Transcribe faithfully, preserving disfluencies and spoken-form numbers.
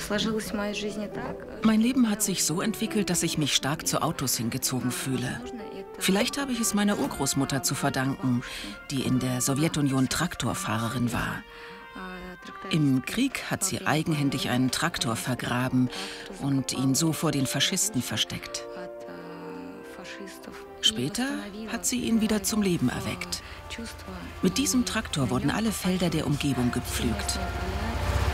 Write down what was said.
Mein Leben hat sich so entwickelt, dass ich mich stark zu Autos hingezogen fühle. Vielleicht habe ich es meiner Urgroßmutter zu verdanken, die in der Sowjetunion Traktorfahrerin war. Im Krieg hat sie eigenhändig einen Traktor vergraben und ihn so vor den Faschisten versteckt. Später hat sie ihn wieder zum Leben erweckt. Mit diesem Traktor wurden alle Felder der Umgebung gepflügt.